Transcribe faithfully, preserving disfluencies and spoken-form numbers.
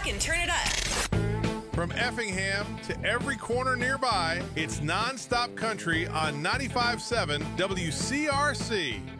and turn it up. From Effingham to every corner nearby, it's nonstop country on ninety-five point seven W C R C.